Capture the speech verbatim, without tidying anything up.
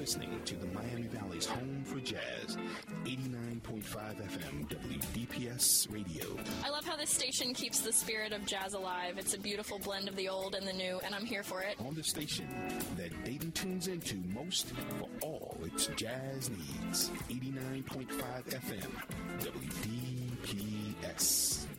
listening to the Miami Valley's home for jazz, eighty-nine point five F M W D P S Radio. I love how this station keeps the spirit of jazz alive. It's a beautiful blend of the old and the new, and I'm here for it. On the station that Dayton tunes into most for all its jazz needs, eighty-nine point five F M W D P S.